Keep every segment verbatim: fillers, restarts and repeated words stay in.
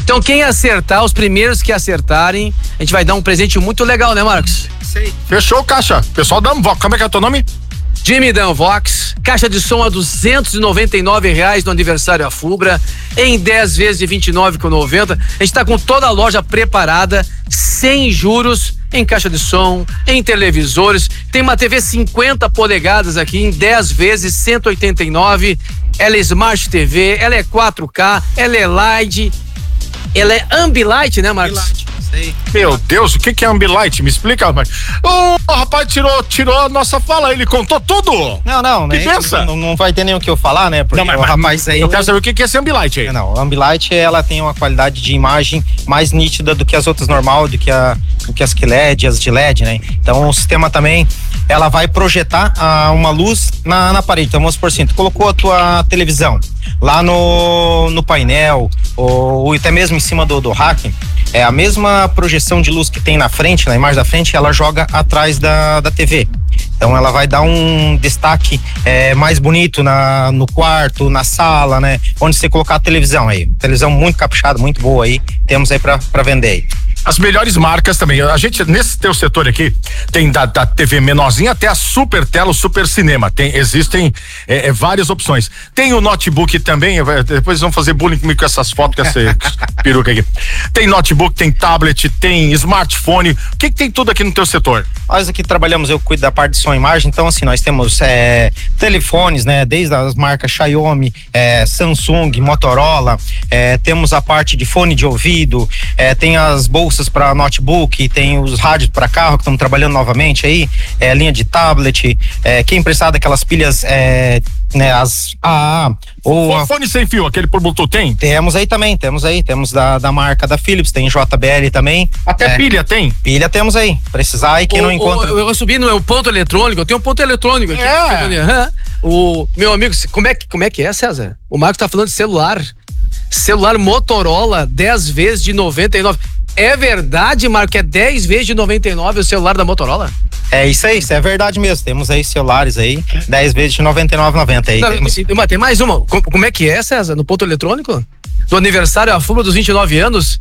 Então quem acertar, os primeiros que acertarem, a gente vai dar um presente muito legal, né, Marcos? Sei. Fechou, Caixa. Pessoal da Amvox, como é que é o teu nome? Jimmy da Amvox, caixa de som a duzentos e noventa e nove reais no aniversário à Fubra, em dez vezes de vinte e nove reais e noventa centavos. A gente tá com toda a loja preparada, sem juros, em caixa de som, em televisores. Tem uma T V cinquenta polegadas aqui em dez vezes cento e oitenta e nove reais. Ela é Smart T V, ela é quatro K, ela é L E D, ela é Ambilight, né, Marcos? Ambilight. Meu Deus, o que que é Ambilight? Me explica, Marcos. O oh, rapaz tirou, tirou a nossa fala, ele contou tudo. Não, não, né? pensa? Não, não vai ter nem o que eu falar, né? Porque não, mas, o rapaz aí... Eu quero saber o que que é esse Ambilight aí. Não, a Ambilight, ela tem uma qualidade de imagem mais nítida do que as outras normal, do que, a, do que as Q L E D, as de L E D, né? Então o sistema também, ela vai projetar ah, uma luz na, na parede. Então vamos supor assim, tu colocou a tua televisão lá no, no painel, ou, ou até mesmo em cima do, do rack, é a mesma projeção de luz que tem na frente, na imagem da frente, ela joga atrás da, da T V. Então ela vai dar um destaque é, mais bonito na, no quarto, na sala, né? Onde você colocar a televisão aí. Televisão muito caprichada, muito boa aí. Temos aí pra, pra vender aí. As melhores marcas também. A gente, nesse teu setor aqui, tem da, da T V menorzinha até a super tela, o super cinema. Tem, existem é, é, várias opções. Tem o notebook também, é, depois vão fazer bullying comigo com essas fotos, com essa peruca aqui. Tem notebook, tem tablet, tem smartphone. O que que tem tudo aqui no teu setor? Nós aqui trabalhamos, eu cuido da parte de som e imagem, então assim, nós temos é, telefones, né? Desde as marcas Xiaomi, é, Samsung, Motorola, é, temos a parte de fone de ouvido, é, tem as bolsas para notebook, tem os rádios para carro que estamos trabalhando novamente aí, é, linha de tablet, é, quem precisar daquelas pilhas, é, né, as A A ou o fone sem fio, aquele por Bluetooth tem? Temos aí também, temos aí, temos da, da marca da Philips, tem J B L também. Até é, pilha tem? Pilha temos aí, precisar aí, quem o, não encontra. O, eu subi no ponto eletrônico, eu tenho um ponto eletrônico aqui. É. O meu amigo, como é, como é que é, César? O Marcos tá falando de celular, celular Motorola, dez vezes de noventa e nove. É verdade, Marco, que é dez vezes de noventa e nove o celular da Motorola? É isso aí, isso é verdade mesmo. Temos aí celulares aí, dez vezes de noventa e nove reais e noventa centavos aí. Não, temos... mas tem mais uma. Como é que é, César? No ponto eletrônico? Do aniversário à Fubra dos vinte e nove anos?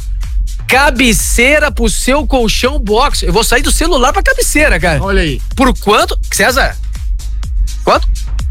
Cabeceira pro seu colchão box. Eu vou sair do celular pra cabeceira, cara. Olha aí. Por quanto? César? Quanto?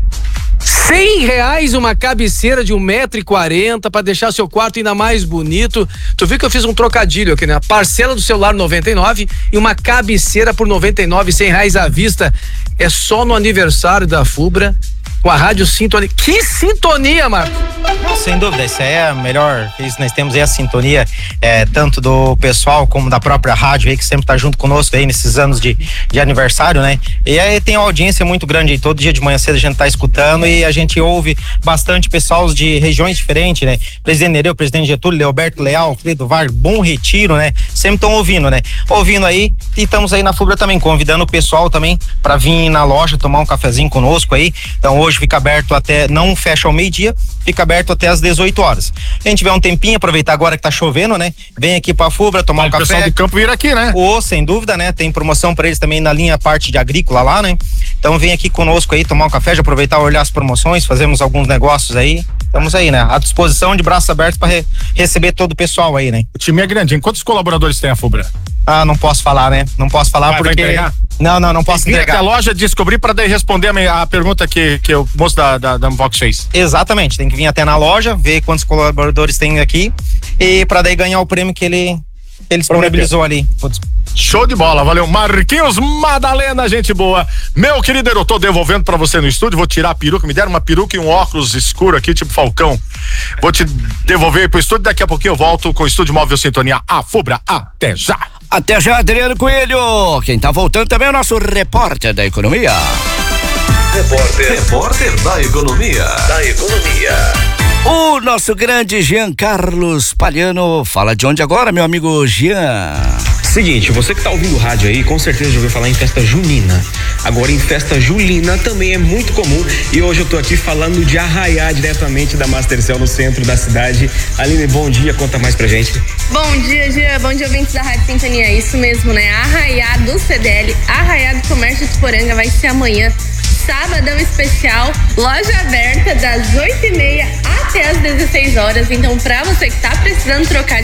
Cem reais uma cabeceira de um metro e quarenta para deixar seu quarto ainda mais bonito. Tu viu que eu fiz um trocadilho aqui, né? A parcela do celular noventa e nove e uma cabeceira por noventa e nove, cem reais à vista. É só no aniversário da Fubra com a Rádio Sintonia. Que sintonia, Marco! Sem dúvida, isso aí é a melhor. Isso, nós temos aí a sintonia, é, tanto do pessoal como da própria rádio aí, que sempre tá junto conosco aí nesses anos de, de aniversário, né? E aí tem uma audiência muito grande aí, todo dia de manhã cedo a gente tá escutando e a gente ouve bastante pessoal de regiões diferentes, né? Presidente Nereu, Presidente Getúlio, Leoberto Leal, Fredo Var, Bom Retiro, né? Sempre estão ouvindo, né? Ouvindo aí, e estamos aí na Fubra também, convidando o pessoal também pra vir na loja tomar um cafezinho conosco aí. Então hoje fica aberto até, não fecha ao meio-dia, fica aberto até às dezoito horas. A gente tiver um tempinho, aproveitar agora que tá chovendo, né? Vem aqui pra Fubra tomar Vai um café. O pessoal do campo vir aqui, né? Ou, sem dúvida, né? Tem promoção pra eles também na linha parte de agrícola lá, né? Então vem aqui conosco aí, tomar um café, já aproveitar, olhar as promoções, fazemos alguns negócios aí. Estamos aí, né? À disposição, de braços abertos para re- receber todo o pessoal aí, né? O time é grande. Quantos colaboradores tem a Fubra? Ah, não posso falar, né? Não posso falar vai, porque... Vai não, não, não posso entregar. Tem que a loja descobrir para daí responder a, a pergunta que, que o moço da, da, da Amvox fez. Exatamente, tem que vir até na loja, ver quantos colaboradores tem aqui e para daí ganhar o prêmio que ele, ele disponibilizou ali. Show de bola, valeu. Marquinhos Madalena, gente boa. Meu querido, eu tô devolvendo pra você no estúdio, vou tirar a peruca, me deram uma peruca e um óculos escuro aqui, tipo Falcão. Vou te devolver pro estúdio, daqui a pouquinho eu volto com o Estúdio Móvel Sintonia, a Fubra. Até já. Até já, Adriano Coelho. Quem tá voltando também é o nosso repórter da economia. Repórter, repórter da economia. Da economia. O nosso grande Jean Carlos Palhano fala de onde agora, meu amigo Jean? Seguinte, você que tá ouvindo o rádio aí, com certeza já ouviu falar em festa junina. Agora, em festa julina também é muito comum e hoje eu tô aqui falando de Arraiá, diretamente da Mastercell no centro da cidade. Aline, bom dia, conta mais pra gente. Bom dia, Jean, bom dia, ouvintes da Rádio Sintonia, é isso mesmo, né? Arraiá do C D L, Arraiá do Comércio de Poranga vai ser amanhã, sabadão especial, loja aberta das oito e meia até as dezesseis horas, então pra você que tá precisando trocar